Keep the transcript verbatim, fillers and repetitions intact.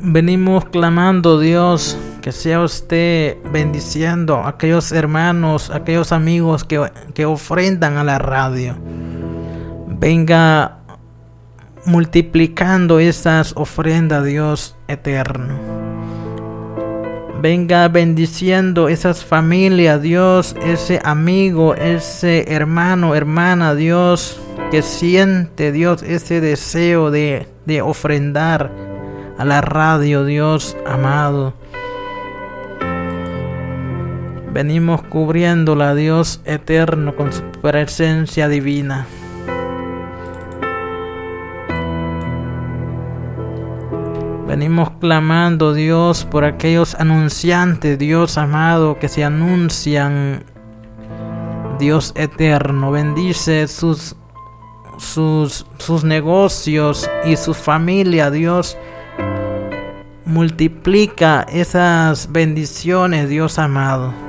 venimos clamando, Dios, que sea usted bendiciendo a aquellos hermanos, aquellos amigos que, que ofrendan a la radio. Venga multiplicando esas ofrendas, Dios eterno. Venga bendiciendo esas familias, Dios, ese amigo, ese hermano, hermana, Dios, que siente, Dios, ese deseo de, de ofrendar a la radio, Dios amado. Venimos cubriéndola, Dios eterno, con su presencia divina. Venimos clamando, Dios, por aquellos anunciantes, Dios amado, que se anuncian, Dios eterno. Bendice sus, sus, sus negocios y su familia, Dios. Multiplica esas bendiciones, Dios amado.